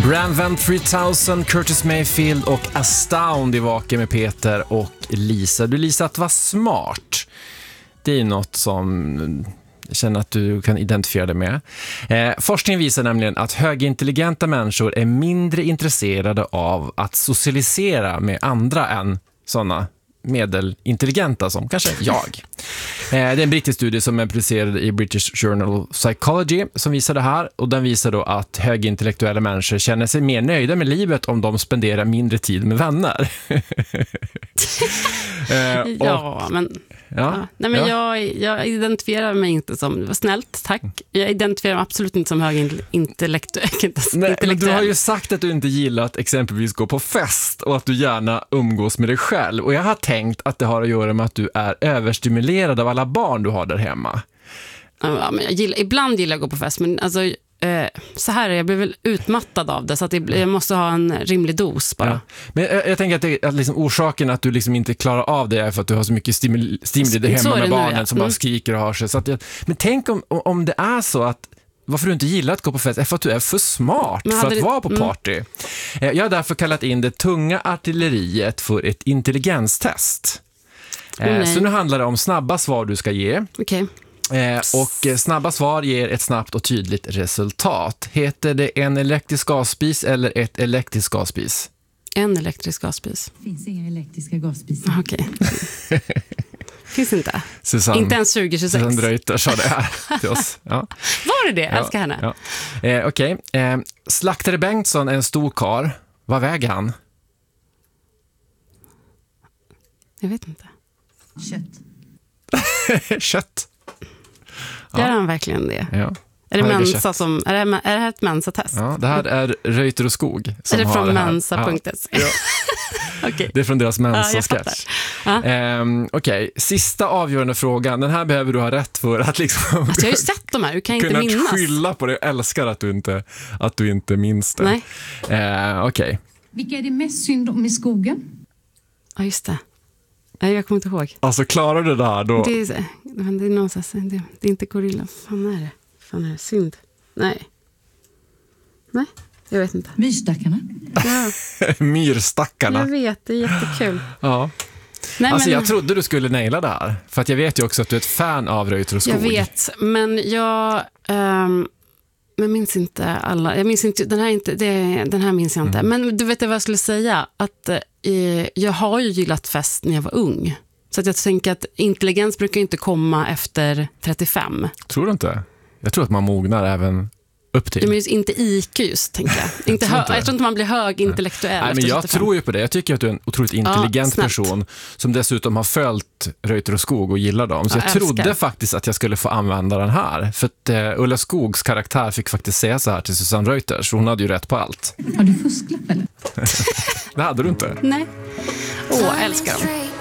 Bram Van 3000, Curtis Mayfield och Astound i Vaken med Peter och Lisa. Du, Lisa, att vara smart, det är något som jag känner att du kan identifiera dig med. Forskning visar nämligen att högintelligenta människor är mindre intresserade av att socialisera med andra än sådana medelintelligenta som kanske jag. Det är en brittisk studie som är publicerad i British Journal of Psychology som visar det här, och den visar då att högintellektuella människor känner sig mer nöjda med livet om de spenderar mindre tid med vänner. Jag identifierar mig inte som, var snällt, tack. Jag identifierar mig absolut inte som högintellektuell. Men du har ju sagt att du inte gillar att exempelvis gå på fest och att du gärna umgås med dig själv. Och jag har tänkt att det har att göra med att du är överstimulerad av alla barn du har där hemma. Ja, men ibland gillar jag att gå på fest, men alltså, så här är jag blir väl utmattad av det, så att jag måste ha en rimlig dos bara. Ja. Men jag tänker att liksom orsaken att du liksom inte klarar av det är för att du har så mycket stimuli där hemma med barnen som bara skriker och har sig. Så att men tänk om det är så att varför du inte gillar att gå på fest är för att du är för smart för att vara på party. Jag har därför kallat in det tunga artilleriet för ett intelligenstest. Så nu handlar det om snabba svar du ska ge. Okej. Och snabba svar ger ett snabbt och tydligt resultat. Heter det en elektrisk gasspis eller ett elektriskt gasspis? En elektrisk gasspis. Det finns inga elektriska gasspisar. Okej. Finns inte. Susanne, inte ens 2026. Susanne Reuter sa det här till oss. Ja. Var det? Jag älskar henne. Ja. Okej. Slaktare Bengtsson är en stor karl. Vad väger han? Jag vet inte. Kött. Gör han verkligen det? Ja. Är det Mensa som är det här ett Mensa-test? Ja, det här är Reuter och Skog som är det har från det här. Mensa.se? Ja. Okay. Det är från deras Mensa-sketch. Okej, sista avgörande frågan. Den här behöver du ha rätt för att liksom alltså, jag har ju sett de här, du kan inte minnas. Skylla på det. Jag älskar att du inte minns det. Nej. Okej. Vilka är det mest synd om i skogen? Ja, just det. Jag kommer inte ihåg. Alltså, klarar du det här då? Det är någonstans, det är inte gorilla. Fan är det? Synd. Nej, jag vet inte. Myrstackarna. Ja. Myrstackarna. Jag vet, det är jättekul. Ja. Nej, alltså, jag trodde du skulle naila det här. För att jag vet ju också att du är ett fan av Reuter och Skog. Jag vet, men jag minns inte alla. Jag minns inte, den här minns jag inte. Men du vet vad jag skulle säga? Att jag har ju gillat fest när jag var ung. Så att jag tänker att intelligens brukar inte komma efter 35. Tror du inte? Jag tror att man mognar även upp till. Ja, men just inte IQ just, tänker jag. Jag tror inte man blir högintellektuell. Nej, men jag tror ju på det. Jag tycker att du är en otroligt intelligent person som dessutom har följt Reuter och Skog och gillar dem. Så jag trodde faktiskt att jag skulle få använda den här. För att Ulla Skogs karaktär fick faktiskt säga så här till Susanne Reuter. Så hon hade ju rätt på allt. Har du fusklapp eller? Det hade du inte. Nej. Älskar dem.